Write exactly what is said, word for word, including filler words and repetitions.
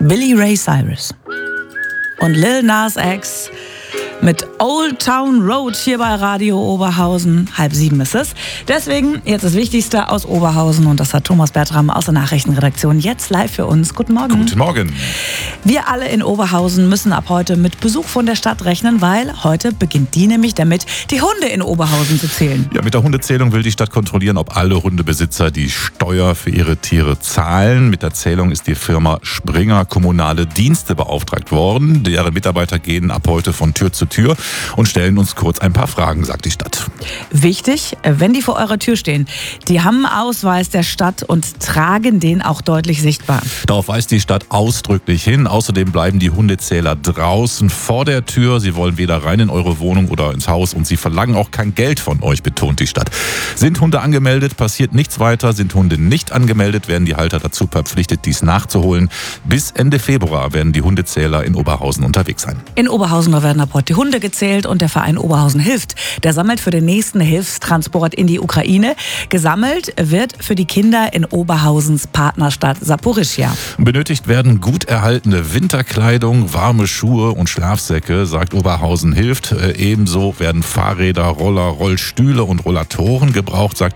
Billy Ray Cyrus und Lil Nas X mit Old Town Road hier bei Radio Oberhausen. Halb sieben ist es. Deswegen jetzt das Wichtigste aus Oberhausen, und das hat Thomas Bertram aus der Nachrichtenredaktion jetzt live für uns. Guten Morgen. Guten Morgen. Wir alle in Oberhausen müssen ab heute mit Besuch von der Stadt rechnen, weil heute beginnt die nämlich damit, die Hunde in Oberhausen zu zählen. Ja, mit der Hundezählung will die Stadt kontrollieren, ob alle Hundebesitzer die Steuer für ihre Tiere zahlen. Mit der Zählung ist die Firma Springer Kommunale Dienste beauftragt worden. Deren Mitarbeiter gehen ab heute von Tür zu Tür und stellen uns kurz ein paar Fragen, sagt die Stadt. Wichtig, wenn die vor eurer Tür stehen, die haben einen Ausweis der Stadt und tragen den auch deutlich sichtbar. Darauf weist die Stadt ausdrücklich hin. Außerdem bleiben die Hundezähler draußen vor der Tür. Sie wollen weder rein in eure Wohnung oder ins Haus und sie verlangen auch kein Geld von euch, betont die Stadt. Sind Hunde angemeldet, passiert nichts weiter. Sind Hunde nicht angemeldet, werden die Halter dazu verpflichtet, dies nachzuholen. Bis Ende Februar werden die Hundezähler in Oberhausen unterwegs sein. In Oberhausen werden ab heute die Hunde gezählt und der Verein Oberhausen hilft. Der sammelt für den nächsten Hilfstransport in die Ukraine. Gesammelt wird für die Kinder in Oberhausens Partnerstadt Saporischschja. Benötigt werden gut erhaltene Winterkleidung, warme Schuhe und Schlafsäcke, sagt Oberhausen hilft. Ebenso werden Fahrräder, Roller, Rollstühle und Rollatoren gebraucht, sagt